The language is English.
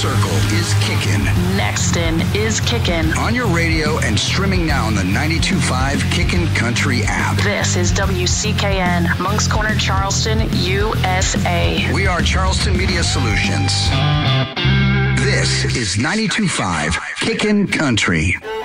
Circle is kickin'. Nexton is kickin'. On your radio and streaming now on the 92.5 Kickin' Country app. This is WCKN, Moncks Corner, Charleston, USA. We are Charleston Media Solutions. This is 92.5 Kickin' Country.